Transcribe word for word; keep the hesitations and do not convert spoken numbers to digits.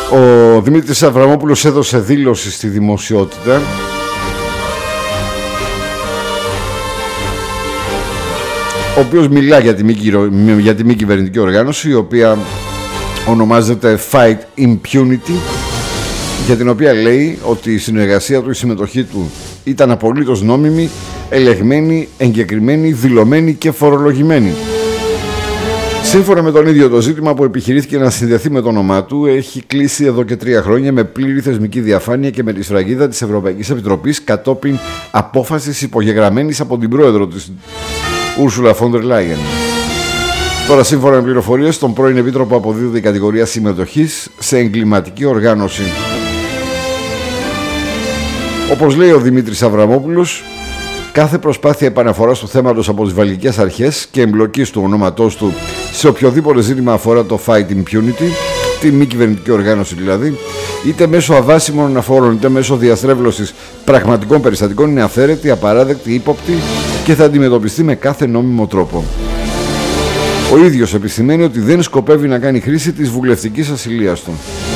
Ο Δημήτρης Αβραμόπουλος έδωσε δήλωση στη δημοσιότητα ο οποίος μιλά για τη μη, για τη μη κυβερνητική οργάνωση, η οποία ονομάζεται Fight Impunity, για την οποία λέει ότι η συνεργασία του, η συμμετοχή του ήταν απολύτως νόμιμη, ελεγμένη, εγκεκριμένη, δηλωμένη και φορολογημένη. Σύμφωνα με τον ίδιο, το ζήτημα που επιχειρήθηκε να συνδεθεί με το όνομά του έχει κλείσει εδώ και τρία χρόνια με πλήρη θεσμική διαφάνεια και με τη σφραγίδα της Ευρωπαϊκής Επιτροπής κατόπιν απόφασης υπογεγραμμένης από την πρόεδρο της Ursula von der Leyen. Τώρα, σύμφωνα με πληροφορίες, στον πρώην επίτροπο αποδίδεται η κατηγορία συμμετοχής σε εγκληματική οργάνωση. Όπως λέει ο Δημήτρης Αβραμόπουλος, κάθε προσπάθεια επαναφοράς του θέματος από τις βαλγικές αρχές και εμπλοκής του ονόματός του σε οποιοδήποτε ζήτημα αφορά το Fight Impunity, τη μη κυβερνητική οργάνωση δηλαδή, είτε μέσω αβάσιμων αναφορών είτε μέσω διαστρέβλωσης πραγματικών περιστατικών, είναι αυθαίρετη, απαράδεκτη, ύποπτη και θα αντιμετωπιστεί με κάθε νόμιμο τρόπο. Ο ίδιος επισημαίνει ότι δεν σκοπεύει να κάνει χρήση της βουλευτικής ασυλίας του.